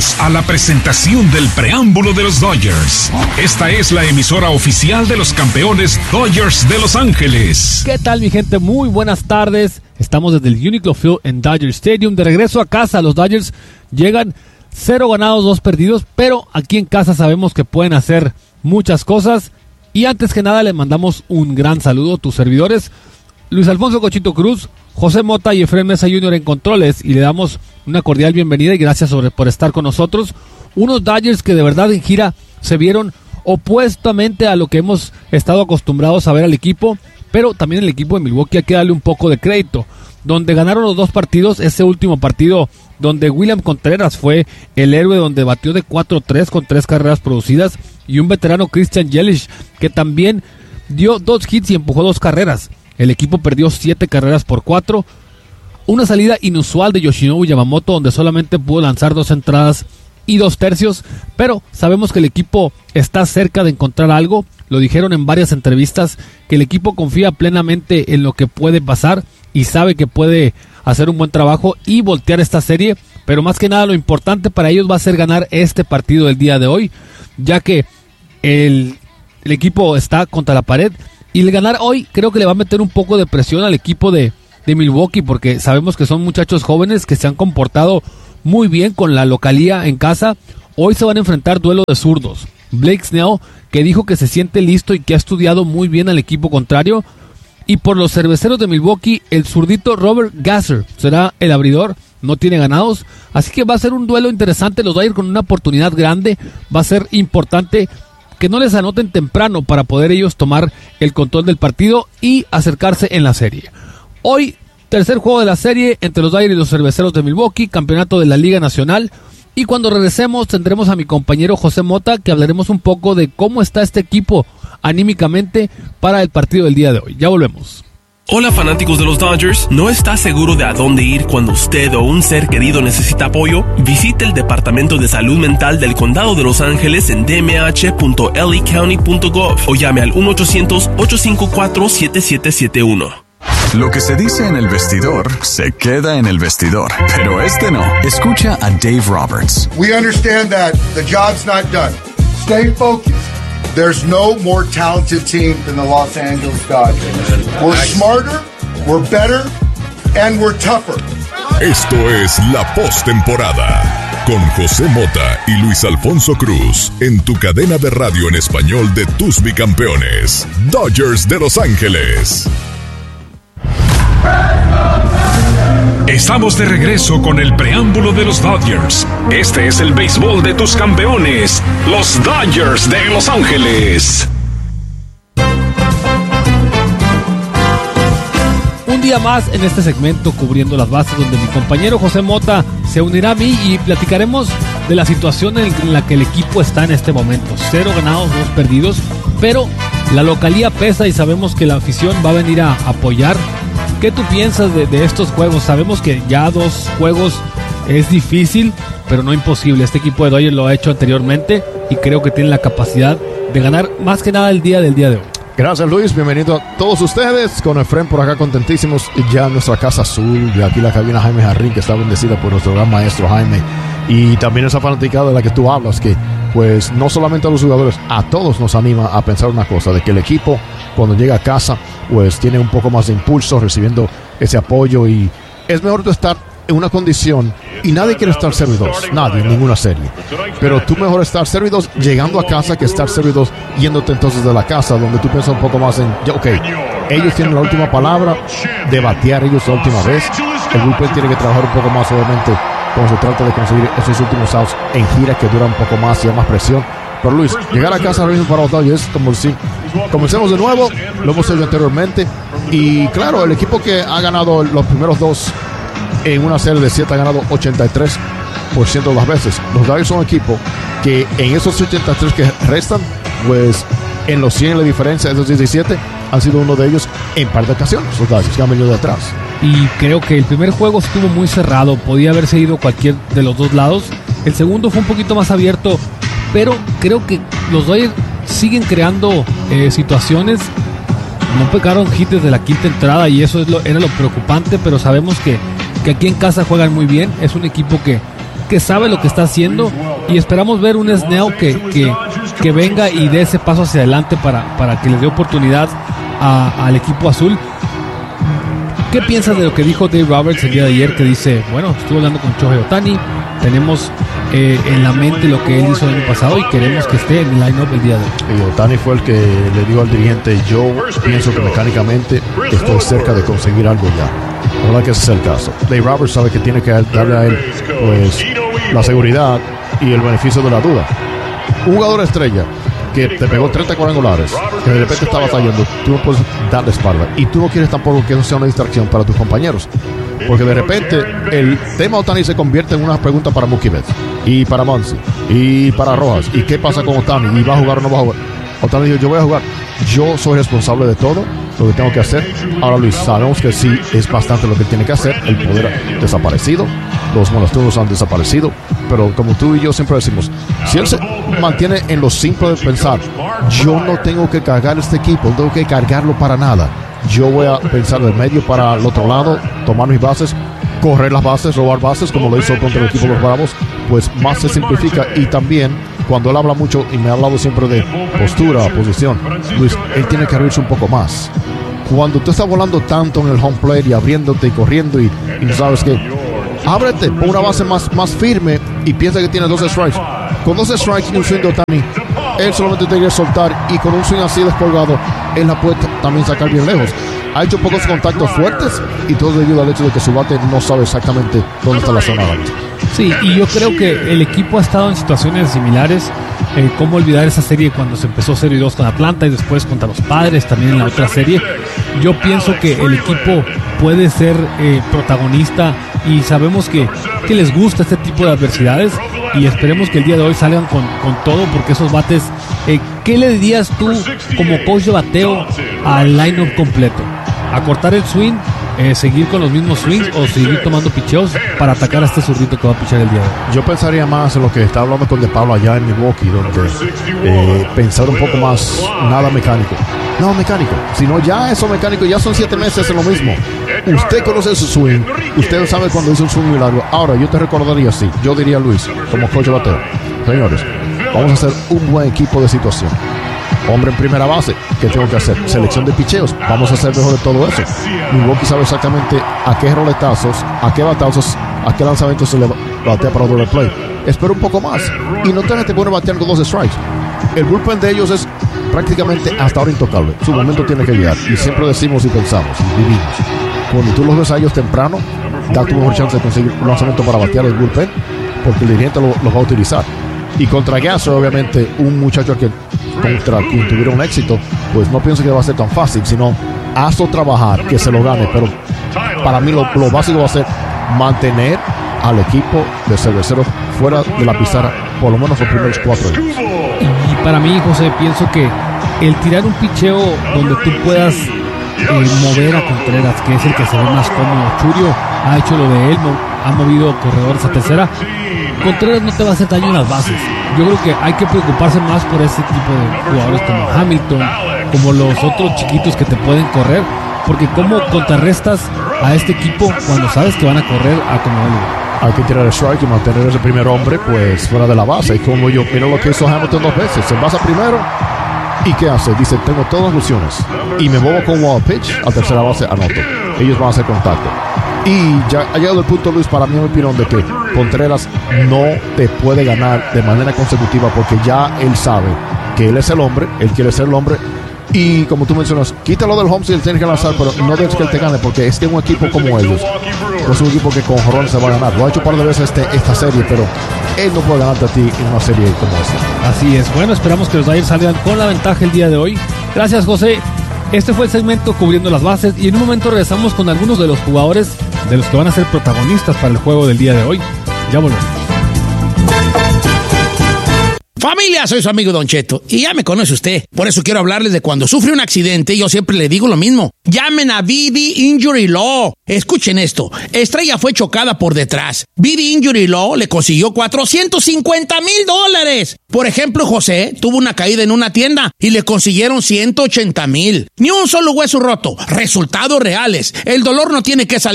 Bienvenidos a la presentación del preámbulo de los Dodgers. Esta es la emisora oficial de los campeones Dodgers de Los Ángeles. ¿Qué tal, mi gente? Muy buenas tardes. Estamos desde el Uniqlo Field en Dodger Stadium. De regreso a casa, los Dodgers llegan 0 ganados, 2 perdidos, pero aquí en casa sabemos que pueden hacer muchas cosas. Y antes que nada, les mandamos un gran saludo a tus servidores, Luis Alfonso Cochito Cruz, José Mota y Efraín Mesa Jr. en controles, y le damos una cordial bienvenida y gracias por estar con nosotros. Unos Dodgers que de verdad en gira se vieron opuestamente a lo que hemos estado acostumbrados a ver al equipo, pero también el equipo de Milwaukee hay que darle un poco de crédito, donde ganaron los 2 partidos. Ese último partido donde William Contreras fue el héroe, donde batió de 4-3 con 3 carreras producidas, y un veterano Christian Yelich que también dio 2 hits y empujó 2 carreras. El equipo perdió 7 carreras por 4. Una salida inusual de Yoshinobu Yamamoto, donde solamente pudo lanzar 2 entradas y 2 tercios. Pero sabemos que el equipo está cerca de encontrar algo. Lo dijeron en varias entrevistas, que el equipo confía plenamente en lo que puede pasar y sabe que puede hacer un buen trabajo y voltear esta serie. Pero más que nada, lo importante para ellos va a ser ganar este partido del día de hoy, ya que el equipo está contra la pared. Y el ganar hoy creo que le va a meter un poco de presión al equipo de Milwaukee, porque sabemos que son muchachos jóvenes que se han comportado muy bien con la localía en casa. Hoy se van a enfrentar duelo de zurdos. Blake Snell, que dijo que se siente listo y que ha estudiado muy bien al equipo contrario. Y por los cerveceros de Milwaukee, el zurdito Robert Gasser será el abridor. No tiene ganados, así que va a ser un duelo interesante. Los Dodgers con una oportunidad grande. Va a ser importante que no les anoten temprano para poder ellos tomar el control del partido y acercarse en la serie. Hoy, tercer juego de la serie entre los Dodgers y los Cerveceros de Milwaukee, campeonato de la Liga Nacional. Y cuando regresemos tendremos a mi compañero José Mota, que hablaremos un poco de cómo está este equipo anímicamente para el partido del día de hoy. Ya volvemos. Hola, fanáticos de los Dodgers. ¿No está seguro de a dónde ir cuando usted o un ser querido necesita apoyo? Visite el Departamento de Salud Mental del Condado de Los Ángeles en dmh.lacounty.gov o llame al 1-800-854-7771. Lo que se dice en el vestidor se queda en el vestidor, pero no. Escucha a Dave Roberts. We understand that the job's not done. Stay focused. There's no more talented team than the Los Angeles Dodgers. We're smarter, we're better, and we're tougher. Esto es la postemporada con José Mota y Luis Alfonso Cruz en tu cadena de radio en español de tus bicampeones, Dodgers de Los Ángeles. Estamos de regreso con el preámbulo de los Dodgers. Este es el béisbol de tus campeones, los Dodgers de Los Ángeles. Un día más en este segmento cubriendo las bases, donde mi compañero José Mota se unirá a mí y platicaremos de la situación en la que el equipo está en este momento. 0 ganados, 2 perdidos, pero la localía pesa y sabemos que la afición va a venir a apoyar. ¿Qué tú piensas de estos juegos? Sabemos que ya 2 juegos es difícil, pero no imposible. Este equipo de Dodgers lo ha hecho anteriormente y creo que tiene la capacidad de ganar más que nada el día del día de hoy. Gracias, Luis, bienvenido a todos ustedes. Con Efraín por acá contentísimos ya en nuestra casa azul, de aquí la cabina Jaime Jarrín, que está bendecida por nuestro gran maestro Jaime, y también esa fanaticada de la que tú hablas, que pues no solamente a los jugadores, a todos nos anima a pensar una cosa, de que el equipo cuando llega a casa pues tiene un poco más de impulso, recibiendo ese apoyo, y es mejor tú estar en una condición, y nadie quiere estar 0-2, nadie en ninguna serie, pero tú mejor estar 0-2 llegando a casa que estar 0-2 yéndote entonces de la casa, donde tú piensas un poco más en, ok, ellos tienen la última palabra de batear ellos la última vez, el bullpen tiene que trabajar un poco más obviamente cuando se trata de conseguir esos últimos outs en gira que duran un poco más y da más presión. Pero Luis, llegar a casa ahora mismo para los Dodgers es como si comencemos de nuevo, lo hemos hecho anteriormente, y claro, el equipo que ha ganado los primeros 2 en una serie de 7 ha ganado 83% de las veces. Los Dodgers son un equipo que en esos 83 que restan, pues en los 100 la diferencia de esos 17 han sido uno de ellos en par de ocasiones, los Dodgers que han venido de atrás. Y creo que el primer juego estuvo muy cerrado, podía haberse ido cualquier de los 2 lados. El segundo fue un poquito más abierto, pero creo que los Dodgers siguen creando situaciones. No pegaron hits desde la quinta entrada y eso era lo preocupante, pero sabemos que aquí en casa juegan muy bien. Es un equipo que que sabe lo que está haciendo, y esperamos ver un Snell que venga y dé ese paso hacia adelante para que le dé oportunidad al equipo azul. ¿Qué piensas de lo que dijo Dave Roberts el día de ayer? Que dice, bueno, estuve hablando con Shohei Ohtani, tenemos en la mente lo que él hizo el año pasado y queremos que esté en el line-up el día de hoy. Y Ohtani fue el que le dijo al dirigente, yo pienso que mecánicamente estoy cerca de conseguir algo ya. La verdad que ese es el caso. Dave Roberts sabe que tiene que darle a él pues la seguridad y el beneficio de la duda. Un jugador estrella que te pegó 30 cuadrangulares, que de repente está batallando, tú no puedes darle espalda, y tú no quieres tampoco que eso sea una distracción para tus compañeros, porque de repente el tema Ohtani se convierte en una pregunta para Mookie Betts y para Muncy y para Rojas, y qué pasa con Ohtani, y va a jugar o no va a jugar. Ohtani dijo, yo voy a jugar, yo soy responsable de todo lo que tengo que hacer. Ahora Luis, sabemos que sí es bastante lo que tiene que hacer, el poder ha desaparecido, los monosturnos han desaparecido, pero como tú y yo siempre decimos, si él se mantiene en lo simple de pensar, yo no tengo que cargar este equipo, no tengo que cargarlo para nada, yo voy a pensar del medio para el otro lado, tomar mis bases, correr las bases, robar bases, como lo hizo contra el equipo de los Bravos, pues más se simplifica. Y también cuando él habla mucho, y me ha hablado siempre de postura, posición, Luis, él tiene que abrirse un poco más. Cuando tú estás volando tanto en el home plate y abriéndote y corriendo y no sabes qué, ábrete, pon una base más firme y piensa que tiene 12 strikes. Con 12 strikes y un swing de Ohtani, él solamente tiene que soltar, y con un swing así descolgado, él la puede también sacar bien lejos. Ha hecho pocos contactos fuertes y todo debido al hecho de que su bate no sabe exactamente dónde está la zona bate. Sí, y yo creo que el equipo ha estado en situaciones similares. Cómo olvidar esa serie cuando se empezó 0-2 con Atlanta y después contra los Padres también en la otra serie. Yo pienso que el equipo puede ser protagonista, y sabemos que les gusta este tipo de adversidades, y esperemos que el día de hoy salgan con todo, porque esos bates, ¿qué le dirías tú como coach de bateo al line-up completo? ¿Acortar el swing, seguir con los mismos swings o seguir tomando picheos para atacar a este zurdito que va a pichar el día de hoy? Yo pensaría más en lo que estaba hablando con De Pablo allá en Milwaukee, donde pensar un poco más, nada mecánico. No mecánico, sino ya eso mecánico, ya son 7 meses en lo mismo. Usted conoce su swing, usted sabe cuando hizo un swing muy largo. Ahora, yo te recordaría así, yo diría Luis, como coach de bateo, señores, vamos a hacer un buen equipo de situación. Hombre en primera base, ¿qué tengo que hacer? Selección de picheos, vamos a hacer mejor de todo eso. Milwaukee sabe exactamente a qué roletazos, a qué batazos, a qué lanzamientos se le batea para doble play. Espera un poco más y no te pones bateando 12 strikes. El bullpen de ellos es prácticamente hasta ahora intocable. Su momento tiene que llegar, y siempre decimos y pensamos y vivimos. Cuando tú los ves a ellos temprano, da tu mejor chance de conseguir un lanzamiento para batear el bullpen, porque el dirigente los va a utilizar. Y contra Gasser, obviamente, un muchacho contra quien tuviera un éxito, pues no pienso que va a ser tan fácil, sino hazlo trabajar, que se lo gane. Pero para mí lo básico va a ser mantener al equipo de Cerveceros fuera de la pizarra por lo menos los primeros 4 años. Y para mí, José, pienso que el tirar un picheo donde tú puedas mover a Contreras, que es el que se ve más cómodo. Churio ha hecho lo de él, ha movido corredores a tercera. Contreras no te va a hacer daño en las bases. Yo creo que hay que preocuparse más por ese tipo de jugadores como Hamilton, como los otros chiquitos que te pueden correr, porque cómo contrarrestas a este equipo cuando sabes que van a correr a como él. Hay que tirar el strike y mantener ese primer hombre pues fuera de la base. Y como yo miro lo que hizo Hamilton 2 veces, se basa primero y ¿qué hace? Dice, tengo todas las ilusiones y me muevo con wall pitch a tercera base, anoto. Ellos van a hacer contacto. Y ya ha llegado el punto, Luis, para mí, en mi opinión, de que Contreras no te puede ganar de manera consecutiva, porque ya él sabe que él es el hombre, él quiere ser el hombre. Y como tú mencionas, quítalo del home si él tiene que lanzar, pero no dejes que él te gane, porque es que un equipo como ellos no es un equipo que con jorrón se va a ganar. Lo ha hecho un par de veces esta serie, pero él no puede ganarte a ti en una serie como esta. Así es. Bueno, esperamos que los Dodgers salgan con la ventaja el día de hoy. Gracias, José. Este fue el segmento cubriendo las bases, y en un momento regresamos con algunos de los jugadores de los que van a ser protagonistas para el juego del día de hoy. Ya volvemos. Familia, soy su amigo Don Cheto y ya me conoce usted. Por eso quiero hablarles de cuando sufre un accidente. Yo siempre le digo lo mismo. Llamen a BB Injury Law. Escuchen esto. Estrella fue chocada por detrás. BB Injury Law le consiguió $450,000. Por ejemplo, José tuvo una caída en una tienda y le consiguieron $180,000. Ni un solo hueso roto. Resultados reales. El dolor no tiene que salir